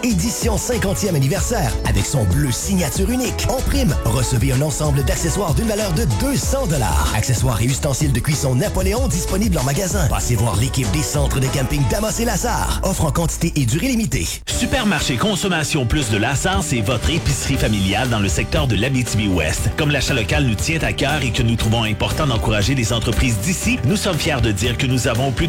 Édition 50e anniversaire avec son bleu signature unique. En prime, recevez un ensemble d'accessoires d'une valeur de 200 $. Accessoires et ustensiles de cuisson Napoléon disponibles en magasin. Passez voir l'équipe des centres de camping Damas et Lassar. Offre en quantité et durée limitée. Supermarché Consommation Plus de Lassar, c'est votre épicerie familiale dans le secteur de l'Abitibi-Ouest. Comme l'achat local nous tient à cœur et que nous trouvons important d'encourager les entreprises d'ici, nous sommes fiers de dire que nous avons plus